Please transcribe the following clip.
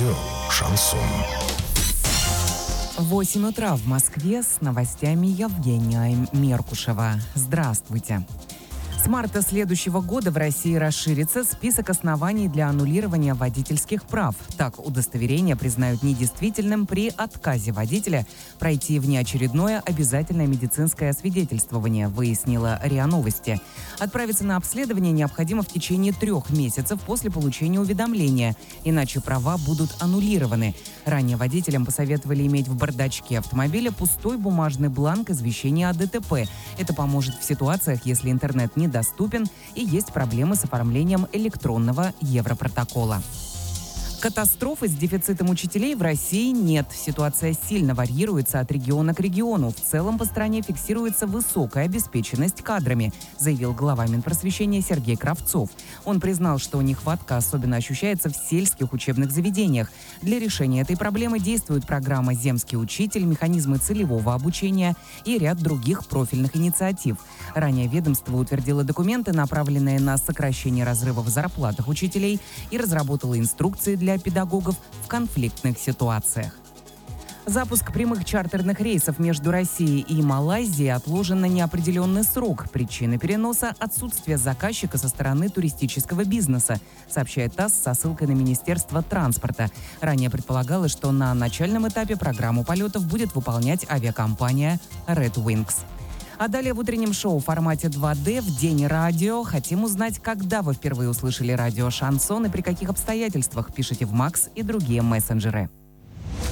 Радио «Шансон». 8 утра в Москве, с новостями Евгения Меркушева. Здравствуйте. С марта следующего года в России расширится список оснований для аннулирования водительских прав. Так, удостоверение признают недействительным при отказе водителя пройти внеочередное обязательное медицинское освидетельствование, выяснила РИА Новости. Отправиться на обследование необходимо в течение 3 месяцев после получения уведомления, иначе права будут аннулированы. Ранее водителям посоветовали иметь в бардачке автомобиля пустой бумажный бланк извещения о ДТП. Это поможет в ситуациях, если интернет недоступен и есть проблемы с оформлением электронного Европротокола. Катастрофы с дефицитом учителей в России нет. Ситуация сильно варьируется от региона к региону. В целом по стране фиксируется высокая обеспеченность кадрами, заявил глава Минпросвещения Сергей Кравцов. Он признал, что нехватка особенно ощущается в сельских учебных заведениях. Для решения этой проблемы действует программа «Земский учитель», механизмы целевого обучения и ряд других профильных инициатив. Ранее ведомство утвердило документы, направленные на сокращение разрыва в зарплатах учителей, и разработало инструкции для педагогов в конфликтных ситуациях. Запуск прямых чартерных рейсов между Россией и Малайзией отложен на неопределенный срок. Причина переноса – отсутствие заказчика со стороны туристического бизнеса, сообщает ТАСС со ссылкой на Министерство транспорта. Ранее предполагалось, что на начальном этапе программу полетов будет выполнять авиакомпания Red Wings. А далее в утреннем шоу в формате 2D в День радио. Хотим узнать, когда вы впервые услышали радио «Шансон» и при каких обстоятельствах. Пишите в МАКС и другие мессенджеры.